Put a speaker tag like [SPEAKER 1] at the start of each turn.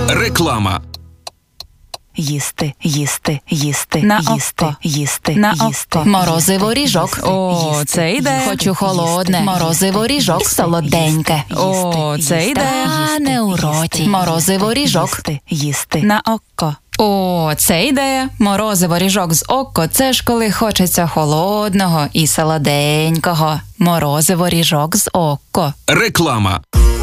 [SPEAKER 1] Реклама.
[SPEAKER 2] Їсти, їсти, їсти,
[SPEAKER 3] На
[SPEAKER 2] їсти,
[SPEAKER 3] око.
[SPEAKER 2] їсти,
[SPEAKER 3] На
[SPEAKER 2] їсти.
[SPEAKER 3] око.
[SPEAKER 4] Морозиво ріжок.
[SPEAKER 3] О, це йде.
[SPEAKER 4] Хочу холодне. Морозиво ріжок. Солоденьке.
[SPEAKER 3] О, це йде.
[SPEAKER 4] Та не у роті. Морозиво ріжок.
[SPEAKER 2] Їсти, їсти.
[SPEAKER 3] На око.
[SPEAKER 4] О, це ідея. Морозиво ріжок з око. Це ж коли хочеться холодного і солоденького. Морозиво ріжок з око.
[SPEAKER 1] Реклама.